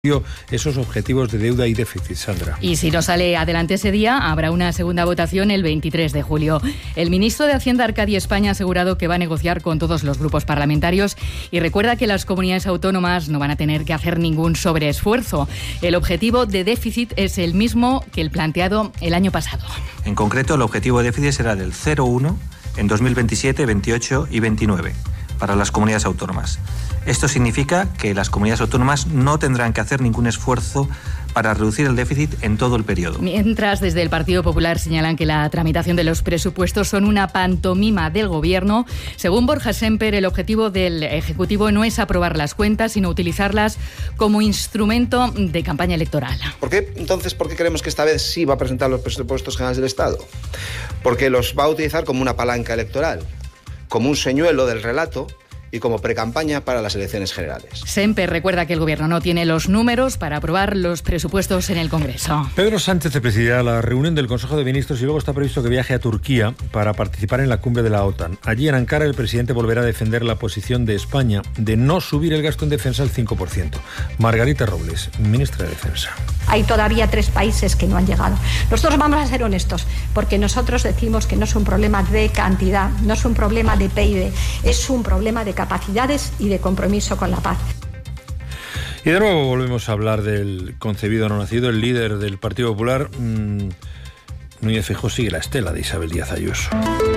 esos objetivos de deuda y déficit, Sandra. Y si no sale adelante ese día, habrá una segunda votación el 23 de julio. El ministro de Hacienda, Arcadi España, ha asegurado que va a negociar con todos los grupos parlamentarios y recuerda que las comunidades autónomas no van a tener que hacer ningún sobreesfuerzo. El objetivo de déficit es el mismo que el planteado el año pasado. En concreto, el objetivo de déficit será del 0,1 en 2027, 28 y 29 para las comunidades autónomas. Esto significa que las comunidades autónomas no tendrán que hacer ningún esfuerzo para reducir el déficit en todo el periodo. Mientras, desde el Partido Popular señalan que la tramitación de los presupuestos son una pantomima del Gobierno. Según Borja Semper, el objetivo del Ejecutivo no es aprobar las cuentas, sino utilizarlas como instrumento de campaña electoral. ¿Por qué creemos que esta vez sí va a presentar los presupuestos generales del Estado? Porque los va a utilizar como una palanca electoral, como un señuelo del relato y como precampaña para las elecciones generales. Semper recuerda que el Gobierno no tiene los números para aprobar los presupuestos en el Congreso. Pedro Sánchez presidirá la reunión del Consejo de Ministros y luego está previsto que viaje a Turquía para participar en la cumbre de la OTAN. Allí en Ankara el presidente volverá a defender la posición de España de no subir el gasto en defensa al 5%. Margarita Robles, ministra de Defensa. Hay todavía 3 países que no han llegado. Nosotros vamos a ser honestos, porque nosotros decimos que no es un problema de cantidad, no es un problema de PIB, es un problema de capacidades y de compromiso con la paz. Y de nuevo volvemos a hablar del concebido no nacido. El líder del Partido Popular, Núñez Feijóo, sigue la estela de Isabel Díaz Ayuso.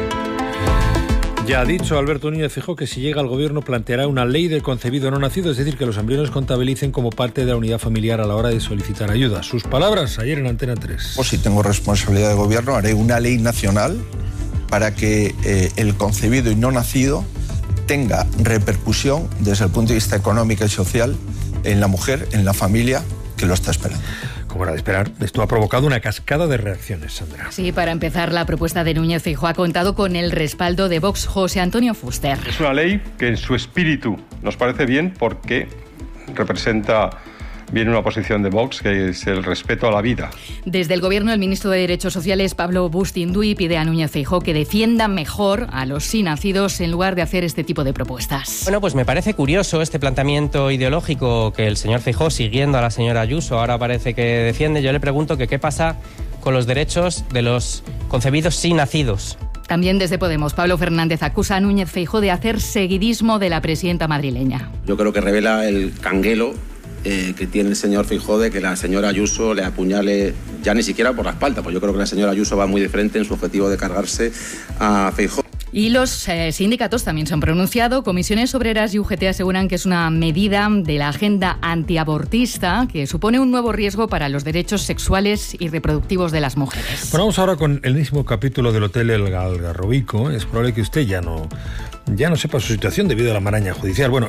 Ya ha dicho Alberto Núñez Feijóo que si llega al gobierno planteará una ley del concebido no nacido, es decir, que los embriones contabilicen como parte de la unidad familiar a la hora de solicitar ayuda. Sus palabras ayer en Antena 3. Pues si tengo responsabilidad de gobierno, haré una ley nacional para que el concebido y no nacido tenga repercusión desde el punto de vista económico y social en la mujer, en la familia que lo está esperando. Como era de esperar, esto ha provocado una cascada de reacciones, Sandra. Sí, para empezar, la propuesta de Núñez Feijóo ha contado con el respaldo de Vox. José Antonio Fuster. Es una ley que en su espíritu nos parece bien porque representa bien una posición de Vox, que es el respeto a la vida. Desde el Gobierno, el ministro de Derechos Sociales, Pablo Bustinduy, pide a Núñez Feijóo que defienda mejor a los sí nacidos en lugar de hacer este tipo de propuestas. Bueno, pues me parece curioso este planteamiento ideológico que el señor Feijóo, siguiendo a la señora Ayuso, ahora parece que defiende. Yo le pregunto que qué pasa con los derechos de los concebidos sí nacidos. También desde Podemos, Pablo Fernández acusa a Núñez Feijóo de hacer seguidismo de la presidenta madrileña. Yo creo que revela el canguelo que tiene el señor Feijóo de que la señora Ayuso le apuñale ya ni siquiera por la espalda, pues yo creo que la señora Ayuso va muy de frente en su objetivo de cargarse a Feijóo. Y los sindicatos también se han pronunciado. Comisiones Obreras y UGT aseguran que es una medida de la agenda antiabortista que supone un nuevo riesgo para los derechos sexuales y reproductivos de las mujeres. Bueno, vamos ahora con el mismo capítulo del Hotel El Algarrobico. Es probable que usted ya no sepa su situación debido a la maraña judicial. Bueno,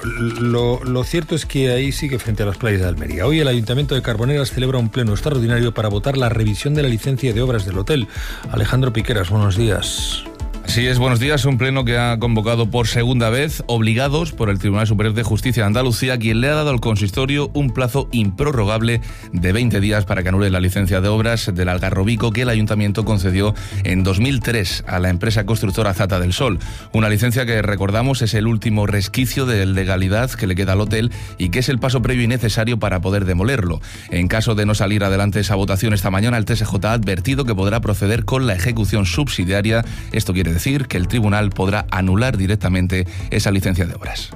lo cierto es que ahí sigue frente a las playas de Almería. Hoy el Ayuntamiento de Carboneras celebra un pleno extraordinario para votar la revisión de la licencia de obras del hotel. Alejandro Piqueras, buenos días. Así es, buenos días. Un pleno que ha convocado por segunda vez, obligados por el Tribunal Superior de Justicia de Andalucía, quien le ha dado al consistorio un plazo improrrogable de 20 días para que anule la licencia de obras del Algarrobico que el Ayuntamiento concedió en 2003 a la empresa constructora Zata del Sol. Una licencia que, recordamos, es el último resquicio de legalidad que le queda al hotel y que es el paso previo y necesario para poder demolerlo. En caso de no salir adelante esa votación esta mañana, el TSJ ha advertido que podrá proceder con la ejecución subsidiaria. Esto quiere decir que el tribunal podrá anular directamente esa licencia de obras.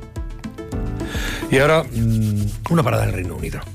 Y ahora, una parada en el Reino Unido.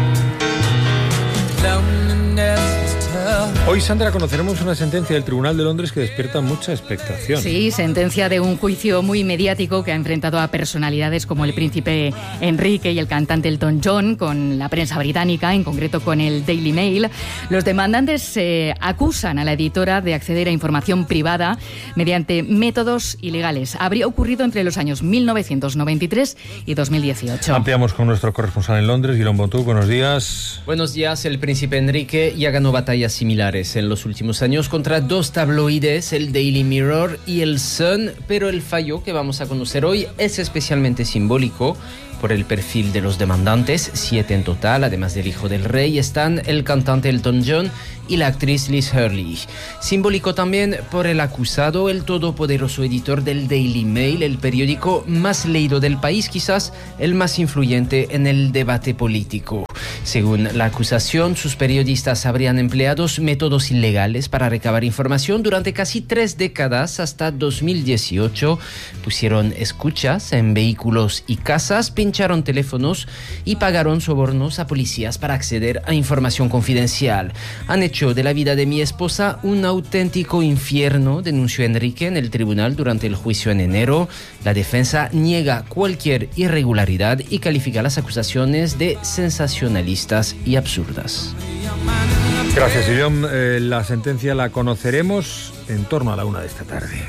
Hoy, Sandra, conoceremos una sentencia del Tribunal de Londres que despierta mucha expectación. Sí, sentencia de un juicio muy mediático que ha enfrentado a personalidades como el príncipe Enrique y el cantante Elton John con la prensa británica, en concreto con el Daily Mail. Los demandantes acusan a la editora de acceder a información privada mediante métodos ilegales. Habría ocurrido entre los años 1993 y 2018. Ampliamos con nuestro corresponsal en Londres, Guillaume Bontou. Buenos días. Buenos días. El príncipe Enrique ya ganó batallas batallas similares en los últimos años contra dos tabloides, el Daily Mirror y el Sun, pero el fallo que vamos a conocer hoy es especialmente simbólico. Por el perfil de los demandantes, 7 en total, además del hijo del rey, están el cantante Elton John y la actriz Liz Hurley. Simbólico también por el acusado, el todopoderoso editor del Daily Mail, el periódico más leído del país, quizás el más influyente en el debate político. Según la acusación, sus periodistas habrían empleado métodos ilegales para recabar información durante casi 3 décadas hasta 2018. Pusieron escuchas en vehículos y casas, pincharon teléfonos y pagaron sobornos a policías para acceder a información confidencial. Han hecho de la vida de mi esposa un auténtico infierno, denunció Enrique en el tribunal durante el juicio en enero. La defensa niega cualquier irregularidad y califica las acusaciones de sensacionalistas y absurdas. Gracias, Guillaume. La sentencia la conoceremos en torno a la 1 de esta tarde.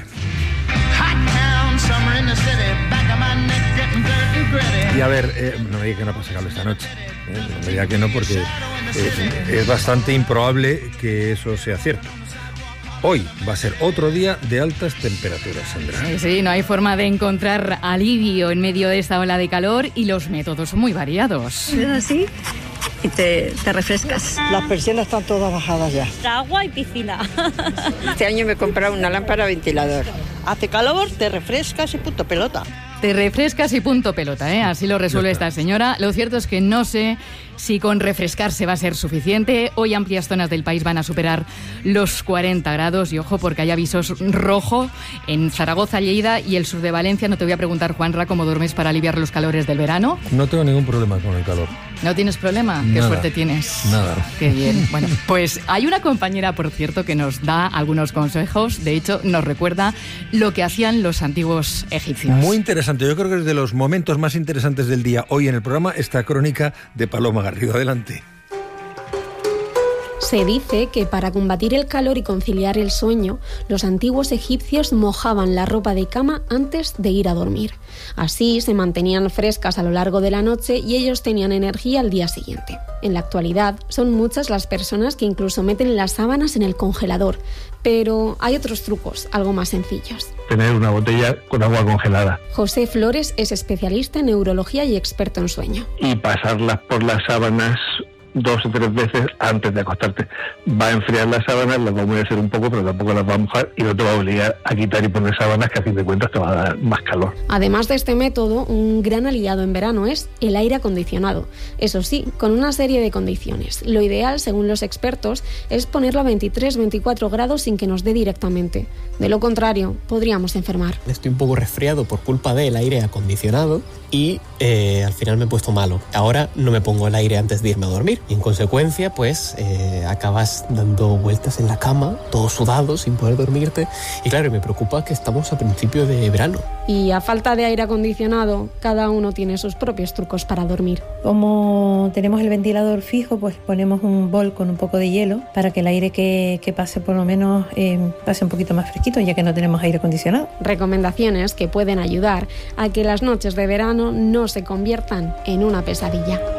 Y a ver, no me diga que no pasa calor esta noche. No me diga que no, porque es bastante improbable que eso sea cierto. Hoy va a ser otro día de altas temperaturas, Sandra. Sí, no hay forma de encontrar alivio en medio de esta ola de calor y los métodos son muy variados. Es así y te refrescas. Las persianas están todas bajadas ya. Agua y piscina. Este año me he comprado una lámpara ventilador. Hace calor, te refrescas y punto pelota. Te refrescas y punto pelota, ¿eh? Así lo resuelve esta señora. Lo cierto es que no sé si con refrescarse va a ser suficiente. Hoy amplias zonas del país van a superar los 40 grados y ojo porque hay avisos rojo en Zaragoza, Lleida y el sur de Valencia. No te voy a preguntar, Juanra, cómo duermes para aliviar los calores del verano. No tengo ningún problema con el calor. ¿No tienes problema? Nada. Qué suerte tienes. Nada. Qué bien. Bueno, pues hay una compañera, por cierto, que nos da algunos consejos. De hecho, nos recuerda lo que hacían los antiguos egipcios. Muy interesante. Yo creo que es de los momentos más interesantes del día hoy en el programa, esta crónica de Paloma Garrido. Adelante. Se dice que para combatir el calor y conciliar el sueño, los antiguos egipcios mojaban la ropa de cama antes de ir a dormir. Así se mantenían frescas a lo largo de la noche y ellos tenían energía al día siguiente. En la actualidad, son muchas las personas que incluso meten las sábanas en el congelador, pero hay otros trucos, algo más sencillos. Tener una botella con agua congelada. José Flores es especialista en neurología y experto en sueño. Y pasarlas por las sábanas 2 o 3 veces antes de acostarte. Va a enfriar las sábanas, las va a humedecer un poco, pero tampoco las va a mojar y no te va a obligar a quitar y poner sábanas que a fin de cuentas te va a dar más calor. Además de este método, un gran aliado en verano es el aire acondicionado. Eso sí, con una serie de condiciones. Lo ideal, según los expertos, es ponerlo a 23-24 grados sin que nos dé directamente. De lo contrario, podríamos enfermar. Estoy un poco resfriado por culpa del aire acondicionado y al final me he puesto malo. Ahora no me pongo el aire antes de irme a dormir y en consecuencia pues acabas dando vueltas en la cama, todo sudado, sin poder dormirte. Y claro, me preocupa que estamos a principio de verano. Y a falta de aire acondicionado, cada uno tiene sus propios trucos para dormir. Como tenemos el ventilador fijo, pues ponemos un bol con un poco de hielo para que el aire que pase por lo menos pase un poquito más fresquito, ya que no tenemos aire acondicionado. Recomendaciones que pueden ayudar a que las noches de verano no se conviertan en una pesadilla.